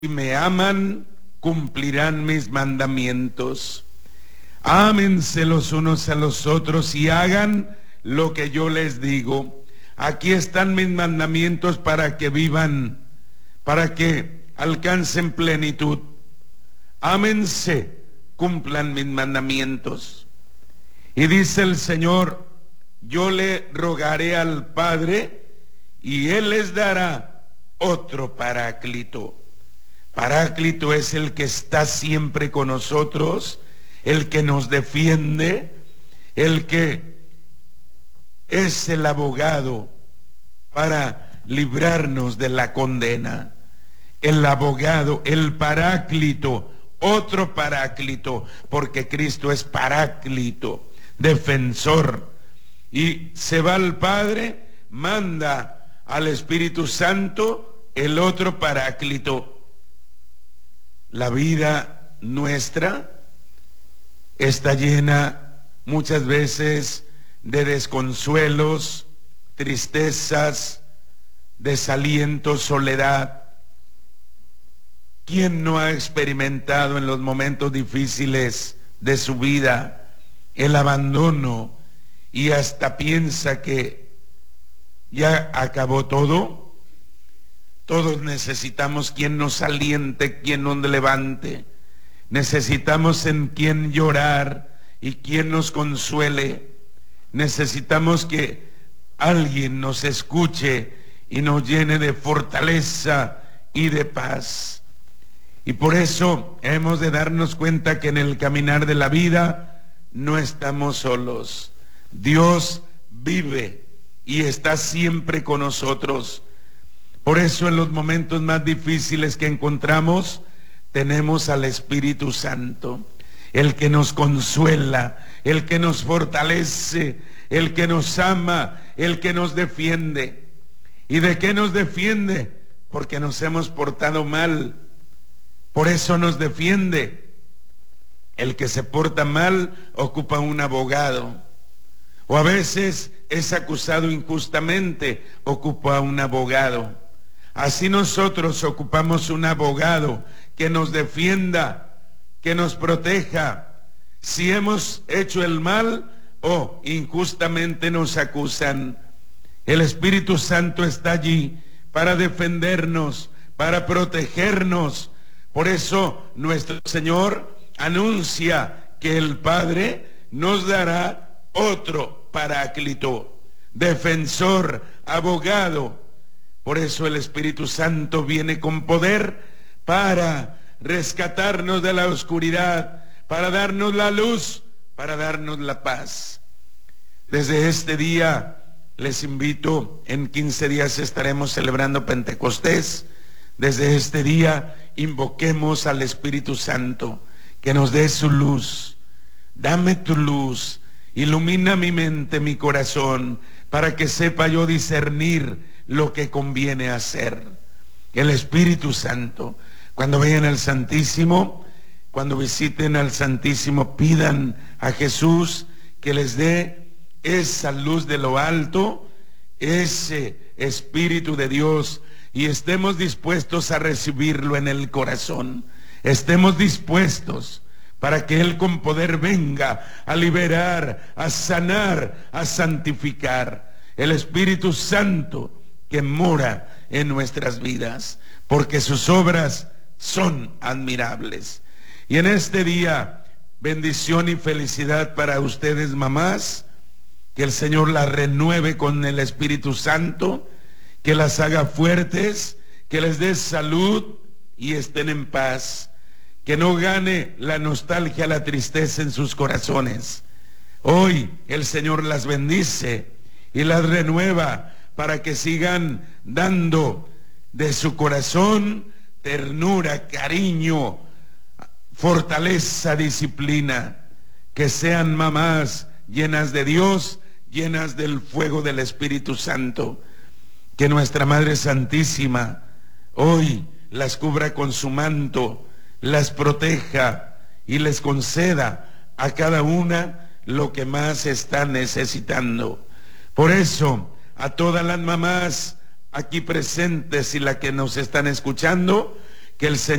Si me aman, cumplirán mis mandamientos. Ámense los unos a los otros y hagan lo que yo les digo. Aquí están mis mandamientos para que vivan, para que alcancen plenitud. Ámense, cumplan mis mandamientos. Y dice el Señor, yo le rogaré al Padre y Él les dará otro Paráclito. Paráclito es el que está siempre con nosotros, el que nos defiende, el que es el abogado para librarnos de la condena. El abogado, el Paráclito, otro Paráclito, porque Cristo es Paráclito, defensor. Y se va al Padre, manda al Espíritu Santo, el otro Paráclito. La vida nuestra está llena muchas veces de desconsuelos, tristezas, desaliento, soledad. ¿Quién no ha experimentado en los momentos difíciles de su vida el abandono y hasta piensa que ya acabó todo? Todos necesitamos quien nos aliente, quien nos levante. Necesitamos en quien llorar y quien nos consuele. Necesitamos que alguien nos escuche y nos llene de fortaleza y de paz. Y por eso hemos de darnos cuenta que en el caminar de la vida no estamos solos. Dios vive y está siempre con nosotros. Por eso en los momentos más difíciles que encontramos, tenemos al Espíritu Santo, el que nos consuela, el que nos fortalece, el que nos ama, el que nos defiende. ¿Y de qué nos defiende? Porque nos hemos portado mal. Por eso nos defiende. El que se porta mal ocupa un abogado. O a veces es acusado injustamente, ocupa un abogado. Así nosotros ocupamos un abogado que nos defienda, que nos proteja. Si hemos hecho el mal o injustamente nos acusan, el Espíritu Santo está allí para defendernos, para protegernos. Por eso nuestro Señor anuncia que el Padre nos dará otro Paráclito, defensor, abogado. Por eso el Espíritu Santo viene con poder para rescatarnos de la oscuridad, para darnos la luz, para darnos la paz. Desde este día les invito, en 15 días estaremos celebrando Pentecostés. Desde este día invoquemos al Espíritu Santo, que nos dé su luz. Dame tu luz, ilumina mi mente, mi corazón, para que sepa yo discernir lo que conviene hacer. El Espíritu Santo, cuando vayan al Santísimo, cuando visiten al Santísimo, pidan a Jesús que les dé esa luz de lo alto, ese Espíritu de Dios, y estemos dispuestos a recibirlo en el corazón. Estemos dispuestos para que Él con poder venga a liberar, a sanar, a santificar. El Espíritu Santo que mora en nuestras vidas, porque sus obras son admirables. Y en este día, bendición y felicidad para ustedes, mamás, que el Señor las renueve con el Espíritu Santo, que las haga fuertes, que les dé salud y estén en paz, que no gane la nostalgia, la tristeza en sus corazones. Hoy el Señor las bendice y las renueva para que sigan dando de su corazón ternura, cariño, fortaleza, disciplina. Que sean mamás llenas de Dios, llenas del fuego del Espíritu Santo. Que nuestra Madre Santísima hoy las cubra con su manto, las proteja y les conceda a cada una lo que más está necesitando. Por eso, a todas las mamás aquí presentes y las que nos están escuchando, que el Señor